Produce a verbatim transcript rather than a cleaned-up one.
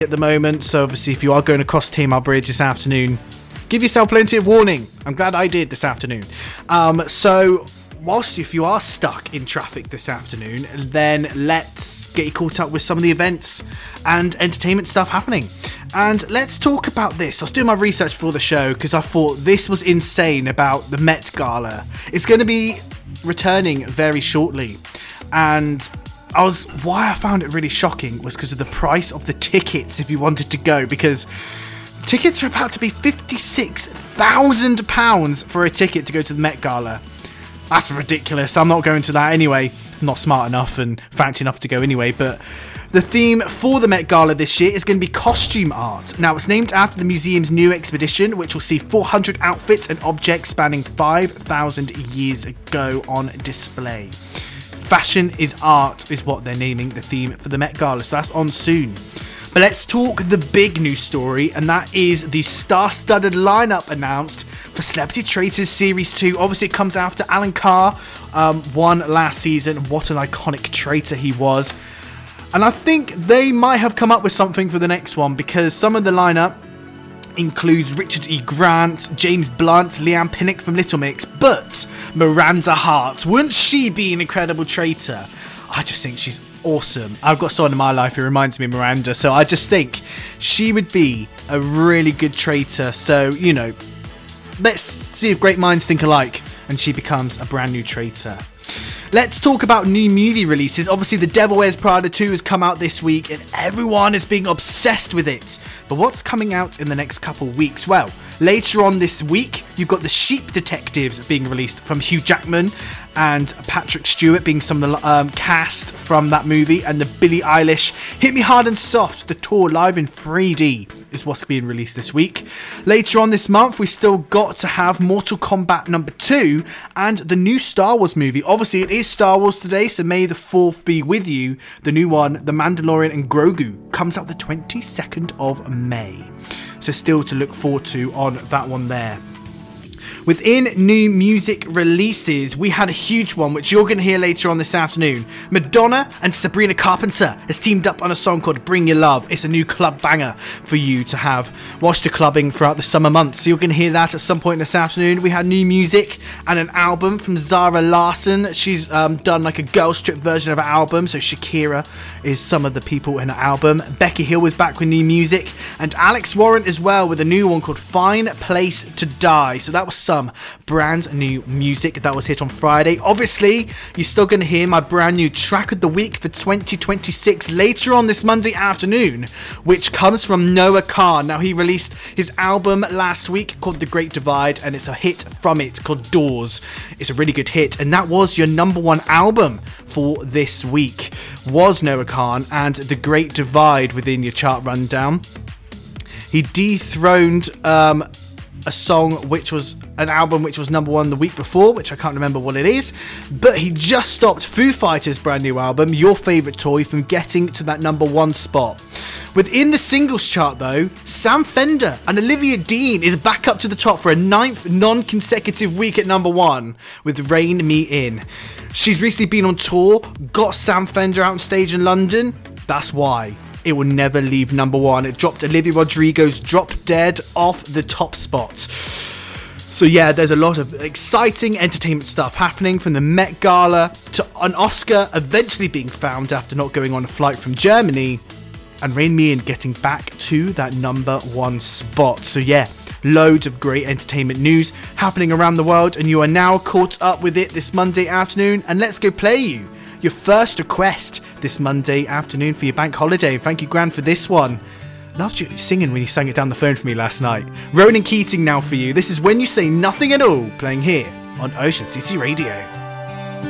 at the moment, so obviously if you are going across Tamar Bridge this afternoon, give yourself plenty of warning. I'm glad I did this afternoon. Um, so whilst if you are stuck in traffic this afternoon, then let's get you caught up with some of the events and entertainment stuff happening. And let's talk about this. I was doing my research before the show because I thought this was insane about the Met Gala. It's going to be returning very shortly, and I was why I found it really shocking was because of the price of the tickets if you wanted to go, because tickets are about to be fifty-six thousand pounds for a ticket to go to the Met Gala. That's ridiculous. I'm not going to that anyway. I'm not smart enough and fancy enough to go anyway, but the theme for the Met Gala this year is going to be costume art. Now, it's named after the museum's new expedition, which will see four hundred outfits and objects spanning five thousand years ago on display. Fashion is art is what they're naming the theme for the Met Gala, so that's on soon. But let's talk the big news story, and that is the star-studded lineup announced for Celebrity Traitors Series two. Obviously, it comes after Alan Carr um, won last season. What an iconic traitor he was. And I think they might have come up with something for the next one, because some of the lineup includes Richard E. Grant, James Blunt, Leanne Pinnock from Little Mix, but Miranda Hart, wouldn't she be an incredible traitor? I just think she's awesome. I've got someone in my life who reminds me of Miranda, so I just think she would be a really good traitor. So, you know, let's see if great minds think alike and she becomes a brand new traitor. Let's talk about new movie releases. Obviously, The Devil Wears Prada two has come out this week and everyone is being obsessed with it. But what's coming out in the next couple of weeks? Well, later on this week, you've got The Sheep Detectives being released from Hugh Jackman and Patrick Stewart being some of the um, cast from that movie, and the Billie Eilish Hit Me Hard and Soft, the tour live in three D is what's being released this week. Later on this month, we still got to have Mortal Kombat number two and the new Star Wars movie. Obviously, it is Star Wars today, so may the fourth be with you. The new one, The Mandalorian and Grogu, comes out the twenty-second of May. So still to look forward to on that one there. Within new music releases, we had a huge one, which you're going to hear later on this afternoon. Madonna and Sabrina Carpenter has teamed up on a song called Bring Your Love. It's a new club banger for you to have whilst you're clubbing throughout the summer months. So you're going to hear that at some point this afternoon. We had new music and an album from Zara Larsson. She's um, done like a girls trip version of her album. So Shakira is some of the people in her album. Becky Hill was back with new music. And Alex Warren as well with a new one called Fine Place to Die. So that was some brand new music that was hit on Friday. Obviously, you're still going to hear my brand new track of the week for twenty twenty-six later on this Monday afternoon, which comes from Noah Kahan. Now, he released his album last week called The Great Divide, and it's a hit from it called Doors. It's a really good hit, and that was your number one album for this week, was Noah Kahan and The Great Divide within your chart rundown. He dethroned um, a song which was an album which was number one the week before, which I can't remember what it is, but he just stopped Foo Fighters' brand new album, Your Favourite Toy, from getting to that number one spot. Within the singles chart though, Sam Fender and Olivia Dean is back up to the top for a ninth non-consecutive week at number one with Rein Me In. She's recently been on tour, got Sam Fender out on stage in London, that's why it will never leave number one. It dropped Olivia Rodrigo's Drop Dead off the top spot. So yeah, there's a lot of exciting entertainment stuff happening, from the Met Gala to an Oscar eventually being found after not going on a flight from Germany, and Rein Me In getting back to that number one spot. So yeah, loads of great entertainment news happening around the world, and you are now caught up with it this Monday afternoon. And let's go play you your first request this Monday afternoon for your bank holiday. And thank you, Gran, for this one. Loved you singing when you sang it down the phone for me last night. Ronan Keating now for you. This is When You Say Nothing at All, playing here on Ocean City Radio.